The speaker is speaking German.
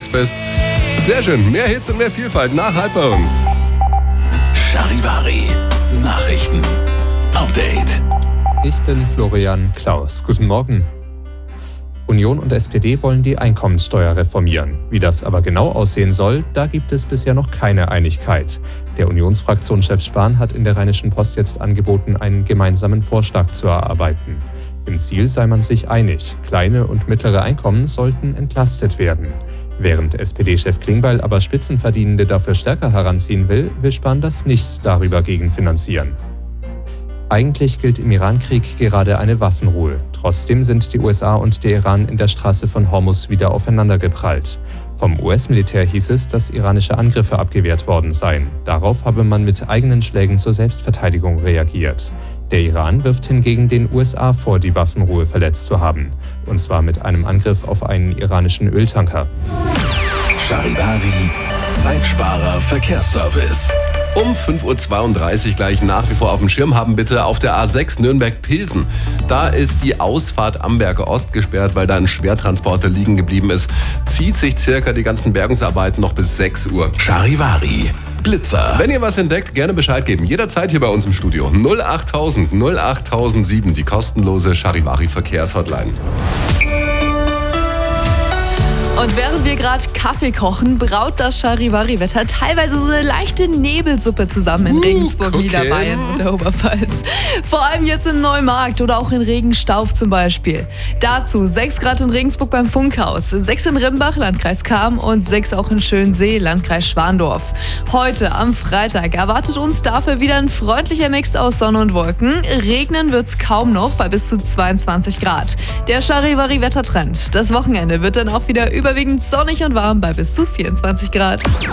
bist. Sehr schön, mehr Hits und mehr Vielfalt nach halb bei uns. Charivari Nachrichten Update. Ich bin Florian Klaus. Guten Morgen. Union und SPD wollen die Einkommenssteuer reformieren. Wie das aber genau aussehen soll, da gibt es bisher noch keine Einigkeit. Der Unionsfraktionschef Spahn hat in der Rheinischen Post jetzt angeboten, einen gemeinsamen Vorschlag zu erarbeiten. Im Ziel sei man sich einig. Kleine und mittlere Einkommen sollten entlastet werden. Während SPD-Chef Klingbeil aber Spitzenverdienende dafür stärker heranziehen will, will Spahn das nicht darüber gegenfinanzieren. Eigentlich gilt im Iran-Krieg gerade eine Waffenruhe. Trotzdem sind die USA und der Iran in der Straße von Hormuz wieder aufeinandergeprallt. Vom US-Militär hieß es, dass iranische Angriffe abgewehrt worden seien. Darauf habe man mit eigenen Schlägen zur Selbstverteidigung reagiert. Der Iran wirft hingegen den USA vor, die Waffenruhe verletzt zu haben. Und zwar mit einem Angriff auf einen iranischen Öltanker. Charivari Zeitsparer Verkehrsservice. Um 5.32 Uhr gleich nach wie vor auf dem Schirm haben bitte auf der A6 Nürnberg-Pilsen. Da ist die Ausfahrt Amberger Ost gesperrt, weil da ein Schwertransporter liegen geblieben ist. Zieht sich circa die ganzen Bergungsarbeiten noch bis 6 Uhr. Charivari Blitzer. Wenn ihr was entdeckt, gerne Bescheid geben. Jederzeit hier bei uns im Studio. 08000 08007, die kostenlose Charivari Verkehrshotline. Und während wir gerade Kaffee kochen, braut das Charivari-Wetter teilweise so eine leichte Nebelsuppe zusammen in Regensburg, okay. Niederbayern und der Oberpfalz. Vor allem jetzt in Neumarkt oder auch in Regenstauf zum Beispiel. Dazu 6 Grad in Regensburg beim Funkhaus, 6 in Rimbach, Landkreis Cham und 6 auch in Schönsee, Landkreis Schwandorf. Heute am Freitag erwartet uns dafür wieder ein freundlicher Mix aus Sonne und Wolken. Regnen wird's kaum noch bei bis zu 22 Grad. Der Charivari-Wettertrend. Das Wochenende wird dann auch wieder überwiegend sonnig und warm bei bis zu 24 Grad.